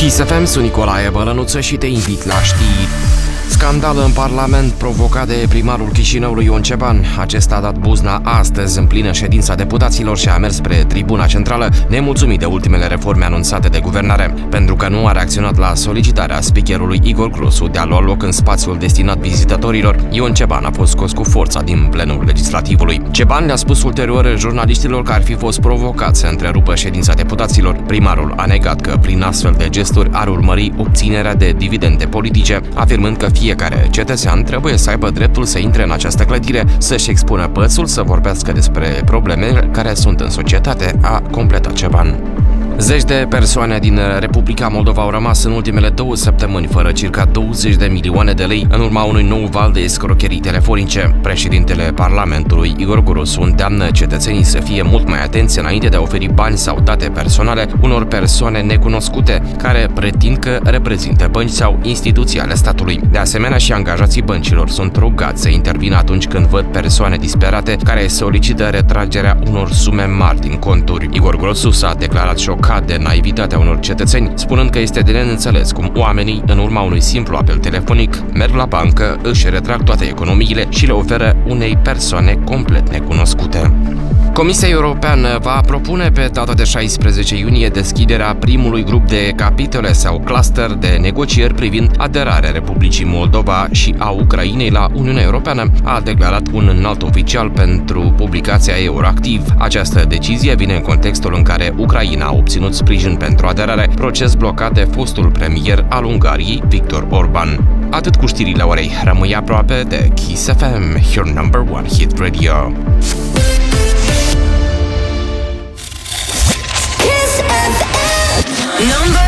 Kiss FM, sunt Nicolae Bălănuță și te invit la știri. Scandal în Parlament provocat de primarul Chișinăului Ion Ceban. Acesta a dat buzna astăzi în plină ședința deputaților și a mers spre tribuna centrală, nemulțumit de ultimele reforme anunțate de guvernare. Pentru că nu a reacționat la solicitarea speakerului Igor Grosu de a lua loc în spațiul destinat vizitatorilor, Ion Ceban a fost scos cu forța din plenul legislativului. Ceban le-a spus ulterior jurnaliștilor că ar fi fost provocat să întrerupă ședința deputaților. Primarul a negat că prin astfel de gesturi ar urmări obținerea de dividende politice, afirmând că fiecare cetățean trebuie să aibă dreptul să intre în această clădire, să-și expună pățul, să vorbească despre problemele care sunt în societate, a completat Ceban. Zeci de persoane din Republica Moldova au rămas în ultimele 2 săptămâni fără circa 20 de milioane de lei în urma unui nou val de escrocherii telefonice. Președintele Parlamentului, Igor Grosu, îndeamnă cetățenii să fie mult mai atenți înainte de a oferi bani sau date personale unor persoane necunoscute, care pretind că reprezintă bănci sau instituții ale statului. De asemenea, și angajații băncilor sunt rugați să intervină atunci când văd persoane disperate care solicită retragerea unor sume mari din conturi. Igor Grosu s-a declarat șocat de naivitatea unor cetățeni, spunând că este de neînțeles cum oamenii, în urma unui simplu apel telefonic, merg la bancă, își retrag toate economiile și le oferă unei persoane complet necunoscute. Comisia Europeană va propune pe data de 16 iunie deschiderea primului grup de capitole sau cluster de negocieri privind aderarea Republicii Moldova și a Ucrainei la Uniunea Europeană, a declarat un înalt oficial pentru publicația Euroactiv. Această decizie vine în contextul în care Ucraina a obținut sprijin pentru aderare, proces blocat de fostul premier al Ungariei, Viktor Orban. Atât cu știrile orei, rămâi aproape de Kiss FM, your number one hit radio. Number